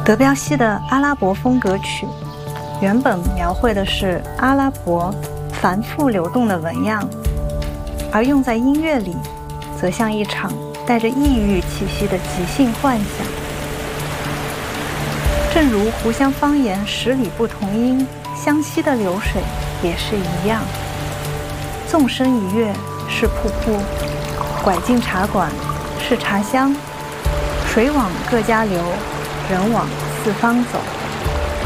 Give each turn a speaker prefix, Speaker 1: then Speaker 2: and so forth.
Speaker 1: 德彪西的阿拉伯风格曲，原本描绘的是阿拉伯繁复流动的纹样，而用在音乐里，则像一场带着异域气息的即兴幻想。正如湖湘方言十里不同音，湘西的流水也是一样。纵身一跃是瀑布，拐进茶馆是茶香，水往各家流，人往四方走。